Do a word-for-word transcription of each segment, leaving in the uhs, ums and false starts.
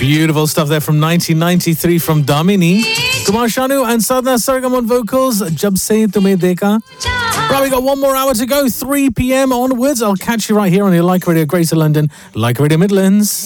Beautiful stuff there from nineteen ninety-three from Damini. Kumar Sanu and Sadhna Sargam on vocals. Jab Se Tumhe Dekha. Right, we got one more hour to go, three p.m. onwards. I'll catch you right here on your Like Radio Greater London, Like Radio Midlands.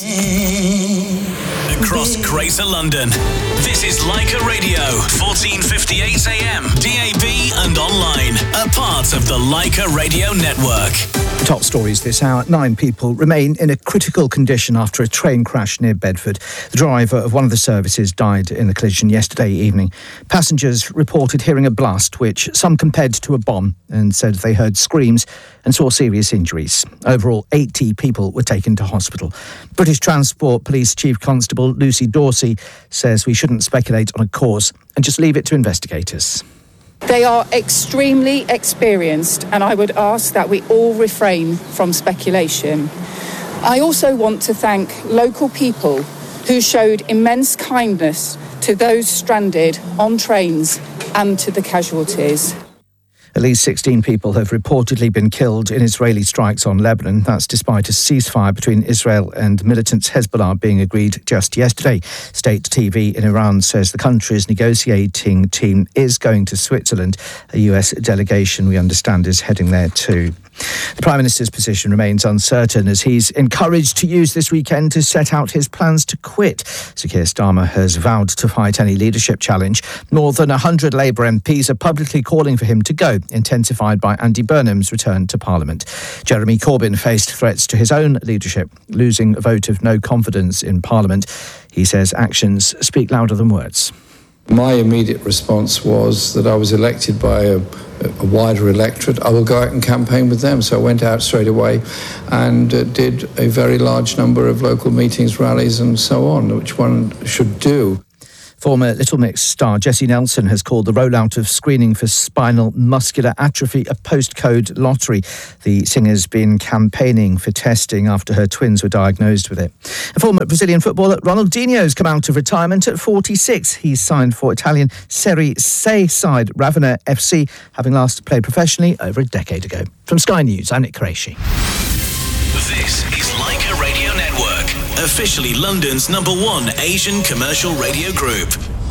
Across Greater London, this is Leica Radio, fourteen fifty-eight A M, D A B and online, a part of the Leica Radio Network. Top stories this hour. Nine people remain in a critical condition after a train crash near Bedford. The driver of one of the services died in the collision yesterday evening. Passengers reported hearing a blast, which some compared to a bomb, and said they heard screams and saw serious injuries. Overall, eighty people were taken to hospital. British Transport Police Chief Constable Lucy Dorsey says we shouldn't speculate on a cause and just leave it to investigators. They are extremely experienced, and I would ask that we all refrain from speculation. I also want to thank local people who showed immense kindness to those stranded on trains and to the casualties. At least sixteen people have reportedly been killed in Israeli strikes on Lebanon. That's despite a ceasefire between Israel and militants Hezbollah being agreed just yesterday. State T V in Iran says the country's negotiating team is going to Switzerland. A U S delegation, we understand, is heading there too. The Prime Minister's position remains uncertain as he's encouraged to use this weekend to set out his plans to quit. Sir Keir Starmer has vowed to fight any leadership challenge. More than one hundred Labour M Ps are publicly calling for him to go, intensified by Andy Burnham's return to Parliament. Jeremy Corbyn faced threats to his own leadership, losing a vote of no confidence in Parliament. He says actions speak louder than words. My immediate response was that I was elected by a, a wider electorate. I will go out and campaign with them. So I went out straight away and uh, did a very large number of local meetings, rallies and so on, which one should do. Former Little Mix star Jessie Nelson has called the rollout of screening for spinal muscular atrophy a postcode lottery. The singer's been campaigning for testing after her twins were diagnosed with it. A former Brazilian footballer Ronaldinho's come out of retirement at forty-six. He's signed for Italian Serie C side Ravenna F C, having last played professionally over a decade ago. From Sky News, I'm Nick Qureshi. This is Leica Radio Network, officially London's number one Asian commercial radio group.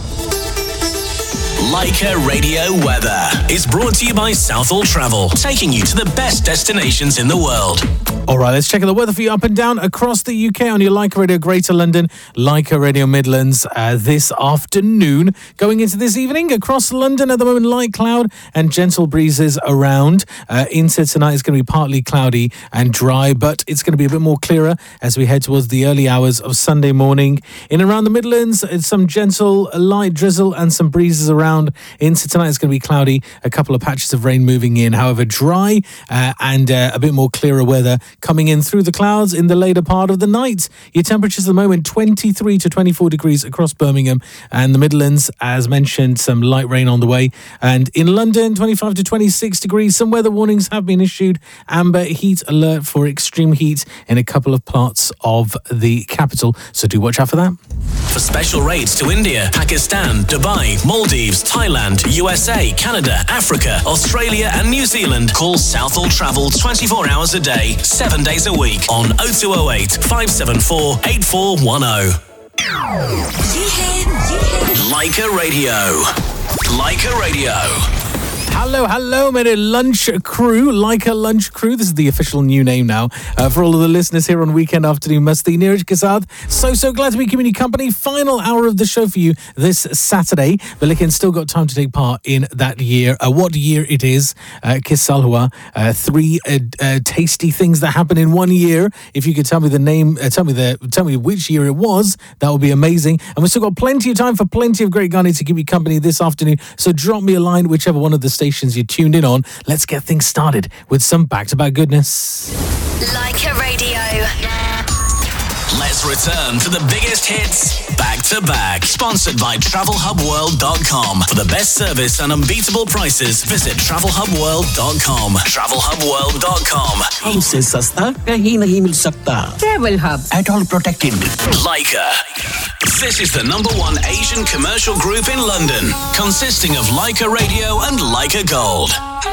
Leica Radio Weather is brought to you by Southall Travel, taking you to the best destinations in the world. All right, let's check out the weather for you up and down across the U K on your Leica Radio Greater London, Leica Radio Midlands uh, this afternoon. Going into this evening, across London at the moment, light cloud and gentle breezes around. Uh, into tonight, it's going to be partly cloudy and dry, but it's going to be a bit more clearer as we head towards the early hours of Sunday morning. In around the Midlands, it's some gentle light drizzle and some breezes around. Into tonight, it's going to be cloudy, a couple of patches of rain moving in. However, dry uh, and uh, a bit more clearer weather coming in through the clouds in the later part of the night. Your temperatures at the moment, twenty-three to twenty-four degrees across Birmingham and the Midlands. As mentioned, some light rain on the way. And in London, twenty-five to twenty-six degrees. Some weather warnings have been issued. Amber heat alert for extreme heat in a couple of parts of the capital. So do watch out for that. For special rates to India, Pakistan, Dubai, Maldives, Thailand, U S A, Canada, Africa, Australia and New Zealand, call Southall Travel twenty-four hours a day, seven days a week on oh two oh eight, five seven four, eight four one oh. Leica Radio. Leica Radio. Hello, hello, mere lunch crew, Leica Lunch Crew. This is the official new name now uh, for all of the listeners here on Weekend Afternoon Masti. Neeraj ke saath. So, so glad to be giving you company. Final hour of the show for you this Saturday. But Lekin still got time to take part in that year. Uh, what year it is? Uh, Kis saal hua? Uh, three uh, uh, tasty things that happened in one year. If you could tell me the name, uh, tell me the, tell me which year it was, that would be amazing. And we've still got plenty of time for plenty of great Ghani to give you company this afternoon. So drop me a line, whichever one of the stations you're tuned in on. Let's get things started with some back-to-back goodness. Leica Radio. Let's return to the biggest hits back to back. Sponsored by travel hub world dot com. For the best service and unbeatable prices, visit travel hub world dot com. travel hub world dot com. हमसे सस्ता कहीं नहीं मिल सकता. Travel Hub. At all protected. Leica. This is the number one Asian commercial group in London, consisting of Leica Radio and Leica Gold.